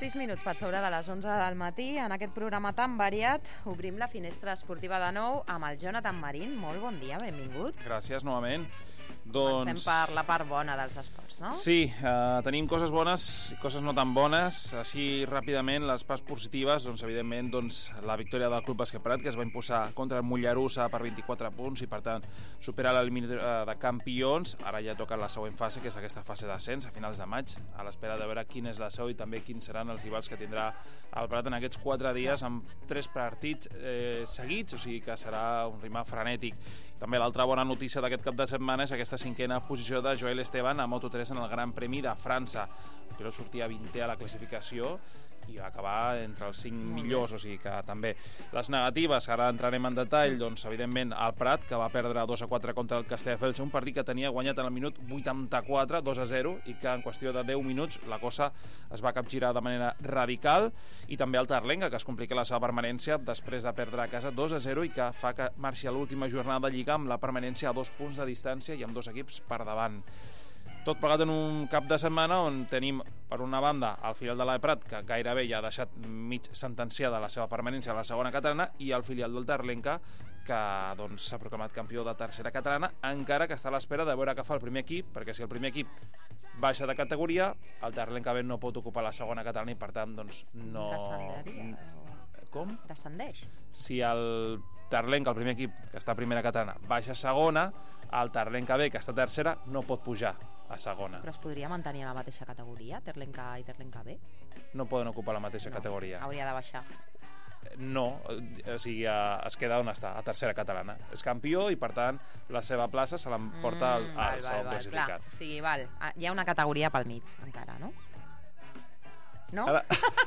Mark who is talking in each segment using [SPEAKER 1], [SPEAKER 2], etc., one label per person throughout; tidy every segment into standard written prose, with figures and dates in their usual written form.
[SPEAKER 1] 6 minuts per sobre de les 11 del matí. En aquest programa tan variat obrim la finestra esportiva de nou amb el Jonathan Marín. Molt bon dia, benvingut.
[SPEAKER 2] Gràcies, novament.
[SPEAKER 1] Comencem per la part bona dels esports, no?
[SPEAKER 2] Sí, tenim coses bones i coses no tan bones. Així, ràpidament, les parts positives, doncs, evidentment, la victòria del Club Bàsquet Prat, que es va imposar contra el Mollerussa per 24 punts i, per tant, superar l'eliminatòria de campions. Ara ja toca la següent fase, que és aquesta fase d'ascens, a finals de maig, a l'espera de veure quina és la seu i també quins seran els rivals que tindrà el Prat en aquests 4 dies amb 3 partits seguits, o sigui que serà un ritme frenètic. També l'altra bona notícia d'aquest cap de setmana és aquesta 5a posició de Joel Esteban a Moto3 en el Gran Premi de França. El pilot sortia 20è a la classificació i va acabar entre els 5 millors, o sigui que també. Les negatives, ara entrarem en detall, doncs evidentment el Prat, que va perdre 2-4 contra el Castelldefels, un partit que tenia guanyat en el minut 84, 2-0, i que en qüestió de 10 minuts la cosa es va capgirar de manera radical, i també el Terlenga, que es complica la seva permanència després de perdre a casa 2-0 i que fa que marxi a l'última jornada de Lliga amb la permanència a 2 punts de distància i amb 2 equips per davant. Tot plegat en un cap de setmana on tenim, per una banda, el filial de l'AE Prat, que gairebé ja ha deixat mig sentenciada la seva permanència a la segona catalana, i el filial del Terlenca, que doncs, s'ha proclamat campió de tercera catalana, encara que està a l'espera de veure què fa el primer equip, perquè si el primer equip baixa de categoria, el Terlenca B no pot ocupar la segona catalana i, per tant, doncs, no...
[SPEAKER 1] Descenderia?
[SPEAKER 2] Com?
[SPEAKER 1] Descendeix?
[SPEAKER 2] Si el Terlenca, el primer equip que està a primera catalana, baixa a segona, el Terlenca B, que està a tercera, no pot pujar a segona.
[SPEAKER 1] Però es podria mantenir a la mateixa categoria, Terlenca A i Terlenca B?
[SPEAKER 2] No poden ocupar la mateixa categoria.
[SPEAKER 1] Hauria de baixar.
[SPEAKER 2] No, o sigui, es queda on està, a tercera catalana. És campió i, per tant, la seva plaça se l'emporta al segon classificat.
[SPEAKER 1] Clar, o sigui, hi ha una categoria pel mig, encara, no? No?
[SPEAKER 2] Ara...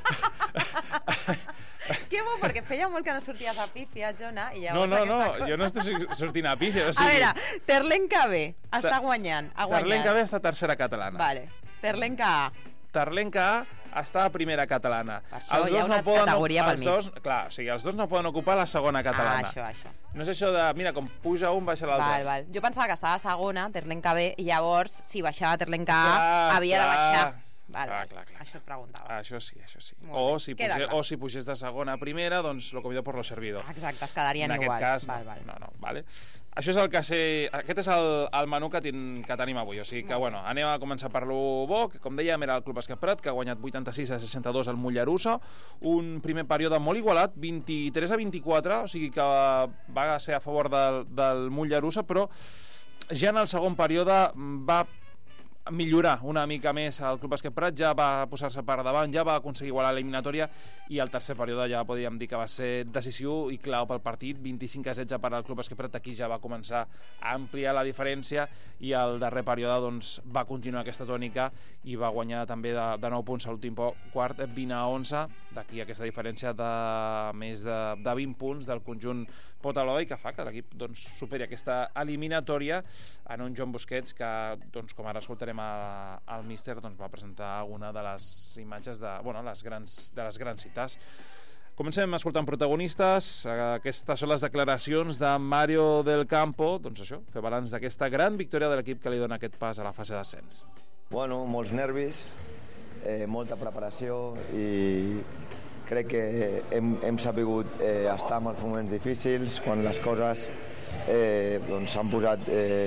[SPEAKER 1] Que bo, perquè feia molt que no sorties a pífia, Jona, i llavors
[SPEAKER 2] No, jo no estic sortint a pífia. O
[SPEAKER 1] A
[SPEAKER 2] sigui...
[SPEAKER 1] veure, Terlenca B està guanyant, ha guanyat.
[SPEAKER 2] Terlenca B està a tercera catalana.
[SPEAKER 1] Vale. Terlenca A.
[SPEAKER 2] Terlenca A està a primera catalana.
[SPEAKER 1] Per això hi ha una categoria pel mig.
[SPEAKER 2] Clar, o sigui, els dos no poden ocupar la segona catalana.
[SPEAKER 1] Això.
[SPEAKER 2] No és això de, mira, com puja un, baixa l'altre.
[SPEAKER 1] Val. Jo pensava que estava a segona, Terlenca B, i llavors, si baixava Terlenca A, havia de baixar. Clar. Això et preguntava.
[SPEAKER 2] Això sí. O si pugés de segona a primera, doncs lo comido por lo servido.
[SPEAKER 1] Exacte, es quedarien igual.
[SPEAKER 2] En aquest cas, no, vale. Això és el que aquest és el menú que tenim avui, o sigui que, bueno, anem a començar per lo bo, que com dèiem era el Club Bàsquet Prat, que ha guanyat 86-62 al Mollerussa, un primer període molt igualat, 23-24, o sigui que va ser a favor del Mollerussa, però ja en el segon període va millorar una mica més el Club Bàsquet Prat, ja va posar-se per davant, ja va aconseguir igualar l'eliminatòria, i el tercer període ja podríem dir que va ser decisiu i clau pel partit, 25-16 per al Club Bàsquet Prat. Aquí ja va començar a ampliar la diferència i el darrer període doncs, va continuar aquesta tònica i va guanyar també de 9 punts a l'últim quart, 20-11, d'aquí aquesta diferència de més de 20 punts del conjunt Potaloi, que fa que l'equip doncs, superi aquesta eliminatòria en un Joan Busquets que, doncs, com ara escoltarem el míster, doncs, va presentar una de les imatges de les grans cites. Comencem escoltant protagonistes. Aquestes són les declaracions de Mario del Campo, doncs això, fer balanç d'aquesta gran victòria de l'equip que li dona aquest pas a la fase d'ascens.
[SPEAKER 3] Bueno, molts nervis, molta preparació i crec que hem sapigut estar en els moments difícils, quan les coses s'han posat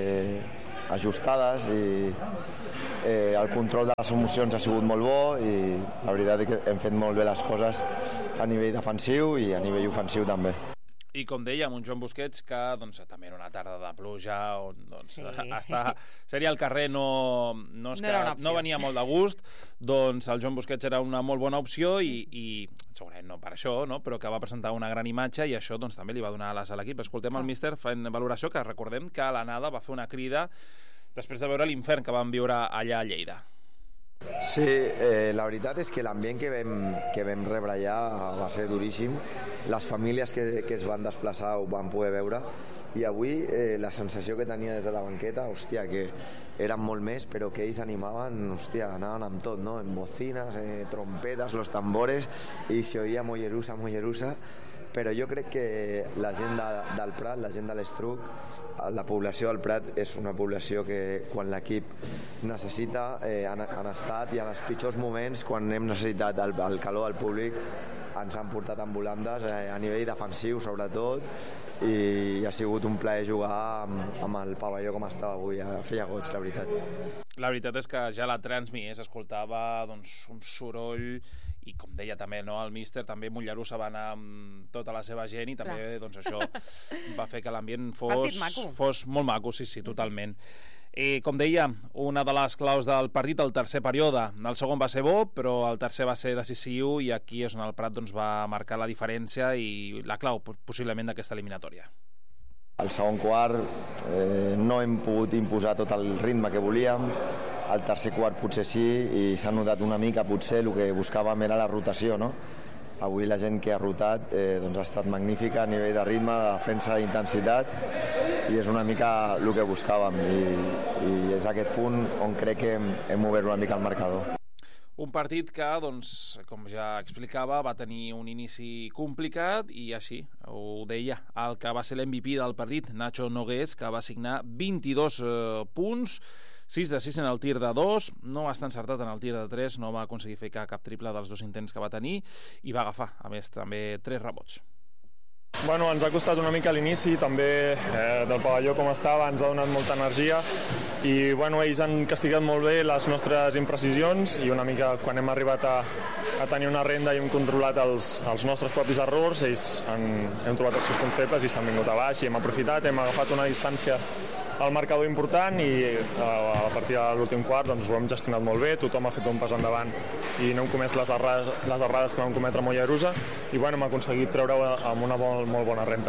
[SPEAKER 3] ajustades i el control de les emocions ha sigut molt bo i la veritat és que hem fet molt bé les coses a nivell defensiu i a nivell ofensiu també.
[SPEAKER 2] I com dèiem, un Joan Busquets que doncs, també era una tarda de pluja on doncs, seria al carrer no venia molt de gust, doncs el Joan Busquets era una molt bona opció i segurament no per això, no? Però que va presentar una gran imatge i això doncs, també li va donar ales a l'equip. Escoltem el míster fent valoració, que recordem que a l'anada va fer una crida després de veure l'infern que van viure allà a Lleida.
[SPEAKER 3] Sí, la veritat és que l'ambient que vam rebre allà va ser duríssim. Les famílies que es van desplaçar ho van poder veure i avui la sensació que tenia des de la banqueta, hòstia, que eren molt més, però que ells animaven, hòstia, anaven amb tot, no? En bocinas, trompetes, los tambores, i se oía Mollerussa, però jo crec que la gent del Prat, la gent de l'Estruc, la població del Prat és una població que quan l'equip necessita han estat, i en els pitjors moments, quan hem necessitat el calor del públic, ens han portat amb volandes a nivell defensiu sobretot, i ha sigut un plaer jugar amb el pavelló com estava avui, feia goig, la veritat.
[SPEAKER 2] La veritat és que ja la Transmi s'escoltava un soroll, i com deia també el míster, també Mollerussa va anar amb tota la seva gent, i també això va fer que l'ambient fos molt maco, sí, totalment. Com deia, una de les claus del partit, el tercer període. El segon va ser bo, però el tercer va ser decisiu, i aquí és on el Prat va marcar la diferència i la clau, possiblement, d'aquesta eliminatòria.
[SPEAKER 3] Al segon quart no hem pogut imposar tot el ritme que volíem. Al tercer quart potser sí, i s'ha notat una mica, potser el que buscàvem era la rotació, no? Avui la gent que ha rotat ha estat magnífica a nivell de ritme, de defensa, d'intensitat, i és una mica el que buscàvem, i és aquest punt on crec que hem obert una mica el marcador.
[SPEAKER 2] Un partit que, com ja explicava, va tenir un inici complicat, i així ho deia el que va ser l'MVP del partit, Nacho Nogués, que va signar 22 punts, 6 de 6 en el tir de 2, no va estar encertat en el tir de 3, no va aconseguir fer cap triple dels 2 intents que va tenir, i va agafar, a més, també 3 rebots.
[SPEAKER 4] Bueno, ens ha costat una mica l'inici, també del pavelló com estava, ens ha donat molta energia, i bueno, ells han castigat molt bé les nostres imprecisions, i una mica quan hem arribat a tenir una renda i hem controlat els nostres propis errors, ells hem trobat els seus punts febles i s'han vingut a baix, i hem aprofitat, hem agafat una distància al marcador important, i a partir de l'últim quart ho hem gestionat molt bé, tothom ha fet un pas endavant i no hem comès les errades que vam cometre a Mollerussa, i bueno, hem aconseguit treure-ho amb una molt bona renta.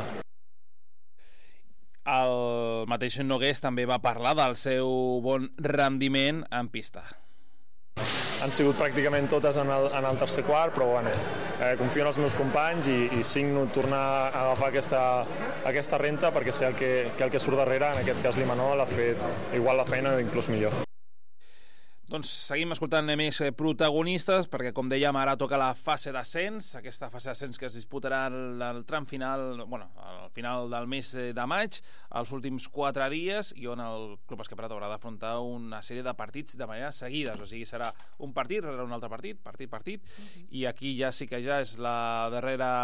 [SPEAKER 2] El mateix Nogués també va parlar del seu bon rendiment en pista.
[SPEAKER 4] Han sigut pràcticament totes en el tercer quart, però bueno, confio en els meus companys i signo tornar a agafar aquesta renta, perquè sé que el que surt darrere, en aquest cas l'Imanol, ha fet igual la feina o inclús millor.
[SPEAKER 2] Doncs seguim escoltant més protagonistes, perquè, com dèiem, ara toca la fase d'ascens, aquesta fase d'ascens que es disputarà al tram final, al final del mes de maig, els últims 4 dies, i on el Club Bàsquet Prat haurà d'afrontar una sèrie de partits de manera seguides, o sigui, serà un partit rere un altre partit, i aquí ja sí que ja és el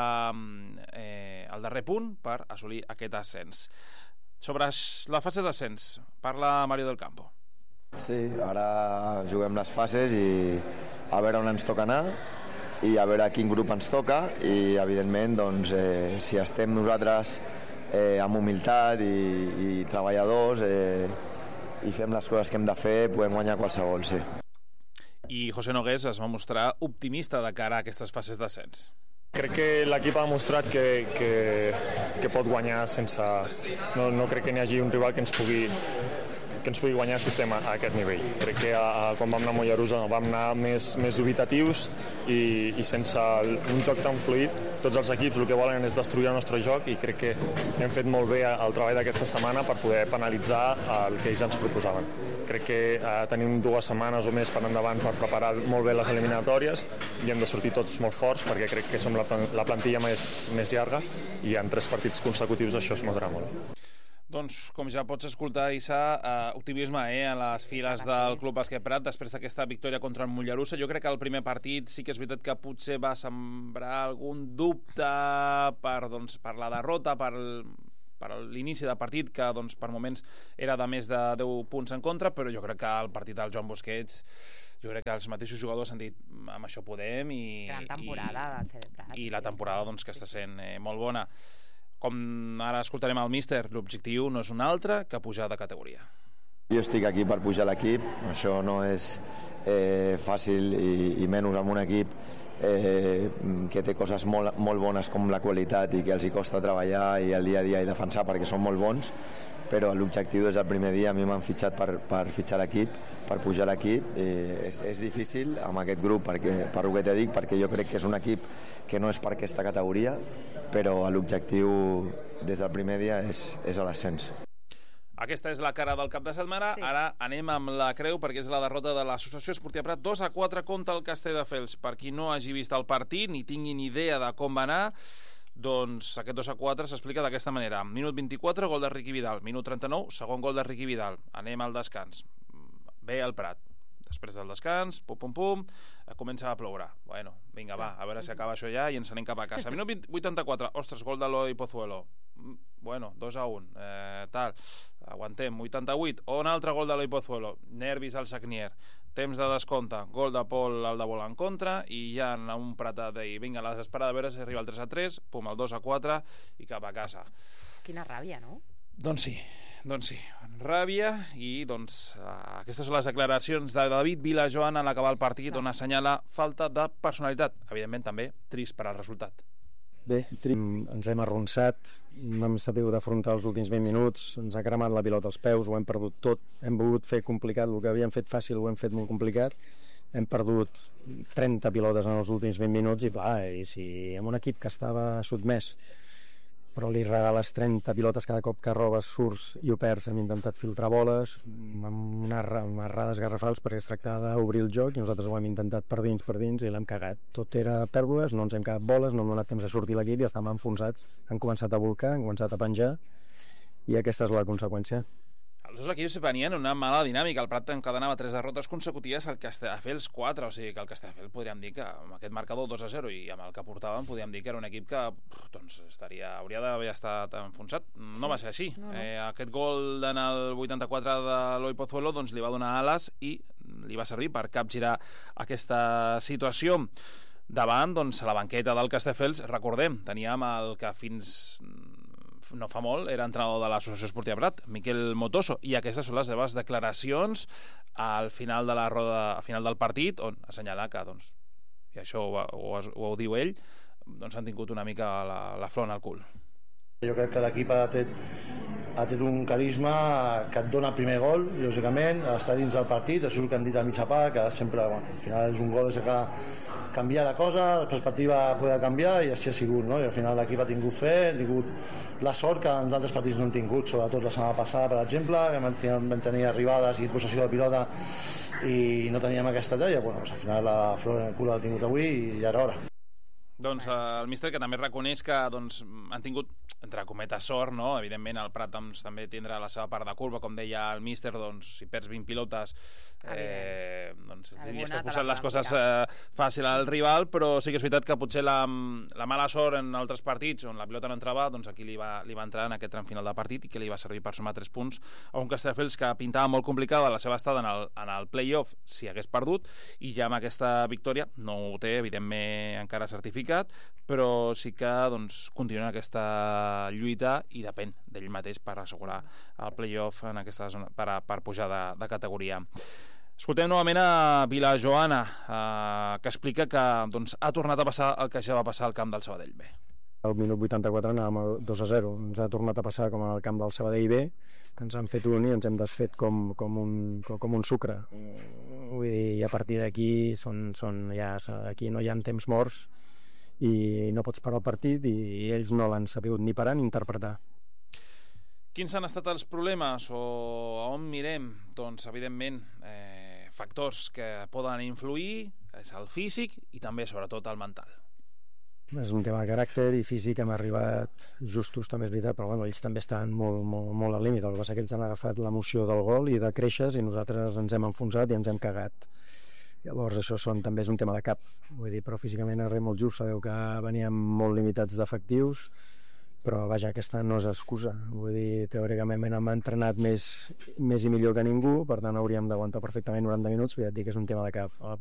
[SPEAKER 2] darrer punt per assolir aquest ascens. Sobre la fase d'ascens, parla Mario del Campo.
[SPEAKER 3] Sí, ara juguem les fases i a veure on ens toca anar i a veure quin grup ens toca, i evidentment si estem nosaltres amb humilitat i treballadors i fem les coses que hem de fer, podem guanyar qualsevol, sí.
[SPEAKER 2] I José Nogués es va mostrar optimista de cara a aquestes fases d'ascens.
[SPEAKER 4] Crec que l'equip ha demostrat que pot guanyar sense... No crec que n'hi hagi un rival que ens pugui guanyar el sistema a aquest nivell. Crec que quan vam anar a Mollerussa vam anar més dubitatius i sense un joc tan fluid. Tots els equips el que volen és destruir el nostre joc, i crec que hem fet molt bé el treball d'aquesta setmana per poder penalitzar el que ells ens proposaven. Crec que tenim 2 setmanes o més per endavant per preparar molt bé les eliminatòries, i hem de sortir tots molt forts, perquè crec que som la plantilla més llarga, i en 3 partits consecutius això es notarà molt.
[SPEAKER 2] Doncs, com ja pots escoltar, Issa, optimisme en les files del Club Bàsquet Prat després d'aquesta victòria contra el Mollerussa. Jo crec que el primer partit sí que és veritat que potser va sembrar algun dubte per la derrota, per l'inici de partit, que per moments era de més de 10 punts en contra, però jo crec que el partit del Joan Busquets, jo crec que els mateixos jugadors han dit amb això podem,
[SPEAKER 1] gran temporada del CB Prat,
[SPEAKER 2] i la temporada que està sent molt bona. Com ara escoltarem el míster, l'objectiu no és un altre que pujar de categoria.
[SPEAKER 3] Jo estic aquí per pujar l'equip, això no és fàcil, i menys amb un equip que té coses molt bones com la qualitat i que els hi costa treballar i el dia a dia i defensar perquè són molt bons, però l'objectiu des del primer dia a mi m'han fitxat per fitxar l'equip, per pujar l'equip. És difícil amb aquest grup, per el que t'he dit, perquè jo crec que és un equip que no és per aquesta categoria, però l'objectiu des del primer dia és a l'ascens.
[SPEAKER 2] Aquesta és la cara del cap de setmana. Sí. Ara anem amb la creu, perquè és la derrota de l'Associació Esportiva Prat 2-4 contra el Castelldefels. Per qui no hagi vist el partit ni tingui ni idea de com va anar, Doncs aquest 2-4 s'explica d'aquesta manera. Minut 24, gol de Riqui Vidal. Minut 39, segon gol de Riqui Vidal. Anem al descans. Ve el Prat. Després del descans, pum, comença a ploure. Bueno, vinga, va, a veure si acaba això ja i ens anem cap a casa. Minut 84, ostres, gol d'Eloi Pozuelo. Bueno, 2-1, tal, aguantem. 88, un altre gol d'Eloi Pozuelo. Nervis al Sagnier. Temps de descompte, gol de Pol Aldebola en contra i ja en un Prat de dir, vinga, la desesperada a veure si arriba el 3-3, pum, el 2-4 i cap a casa.
[SPEAKER 1] Quina ràbia, no?
[SPEAKER 2] Doncs sí, ràbia i doncs aquestes són les declaracions de David Vilajoan en l'acabar el partit on assenyala falta de personalitat, evidentment també trist per al resultat.
[SPEAKER 5] Bé, ens hem arronsat, no hem sabut afrontar els últims 20 minuts, ens ha cremat la pilota als peus, ho hem perdut tot, hem volgut fer complicat, el que havíem fet fàcil ho hem fet molt complicat, hem perdut 30 pilotes en els últims 20 minuts i si amb un equip que estava sotmès però li regales 30 pilotes cada cop que robes, surts i ho perds. Hem intentat filtrar boles amb unes errades garrafals perquè es tractava d'obrir el joc i nosaltres ho hem intentat per dins i l'hem cagat. Tot era pèrdues, no ens hem quedat boles, no hem donat temps de sortir l'equip i estàvem enfonsats. Han començat a volcar, han començat a penjar i aquesta és la conseqüència.
[SPEAKER 2] Els dos equips venien una mala dinàmica. El Prat encadenava 3 derrotes consecutives, el Castelldefels 4, o sigui que el Castelldefels podríem dir que amb aquest marcador 2-0 i amb el que portaven podríem dir que era un equip que doncs, hauria d'haver estat enfonsat. No va ser així. No. Aquest gol en el 84 de l'Eloi Pozuelo doncs, li va donar ales i li va servir per capgirar aquesta situació. Davant, doncs, a la banqueta del Castelldefels, recordem, teníem el que fins no fa molt era entrenador de l'Associació Esportiva Prat, Miquel Motoso, i aquestes són les seves declaracions al final de la roda, al final del partit, on assenyala que, doncs, i això ho diu ell, doncs han tingut una mica la flor en el cul.
[SPEAKER 6] Jo crec que l'equip ha tret un carisma que et dona el primer gol, lògicament, està dins del partit, això és el que han dit a mitja part, que sempre, bueno, al final és un gol que canviar la cosa, la perspectiva pot canviar i així ha sigut, no? I al final l'equip ha tingut fe, ha tingut la sort que en d'altres partits no han tingut, sobretot la setmana passada, per exemple, que vam tenir arribades i possessió de pilota i no teníem aquesta joia, bueno, doncs al final la flor en el cul l'ha tingut avui i ja era hora.
[SPEAKER 2] Doncs el míster que també reconeix que doncs, han tingut, entre cometes, sort, no? Evidentment el Prat doncs, també tindrà la seva part de culpa, com deia el míster, doncs, si perds 20 pilotes doncs, li estàs posant les coses fàcil al rival, però sí que és veritat que potser la mala sort en altres partits on la pilota no entrava, doncs aquí li va entrar en aquest tram final de partit i que li va servir per sumar 3 punts a un Castelldefels que pintava molt complicada la seva estada en el play-off si hagués perdut, i ja amb aquesta victòria no ho té, evidentment, encara certificat, però sí que doncs, continua en aquesta lluita i depèn d'ell mateix per assegurar el play-off en aquesta zona, per pujar de categoria. Escoltem novament a Vilajoana, que explica que doncs, ha tornat a passar el que ja va passar al camp del Sabadell B.
[SPEAKER 5] Al minut 84 anàvem a 2-0, ens ha tornat a passar com al camp del Sabadell B, que ens han fet un i ens hem desfet com un sucre. Vull dir, i a partir d'aquí aquí no hi ha temps morts i no pots parar el partit i ells no l'han sabut ni parar ni interpretar.
[SPEAKER 2] Quins han estat els problemes o a on mirem? Doncs, evidentment, factors que poden influir és el físic i també, sobretot, el mental.
[SPEAKER 5] És un tema de caràcter i físic, hem arribat justos, també és veritat, però bueno, ells també estan molt al límit. El que passa és que ells han agafat l'emoció del gol i de créixer i nosaltres ens hem enfonsat i ens hem cagat. Llavors això també és un tema de cap, vull dir, però físicament és molt just, sabeu que veníem molt limitats d'efectius, però vaja, aquesta no és excusa, vull dir, teòricament hem entrenat més i millor que ningú, per tant hauríem d'aguantar perfectament 90 minuts, però ja et dic que és un tema de cap.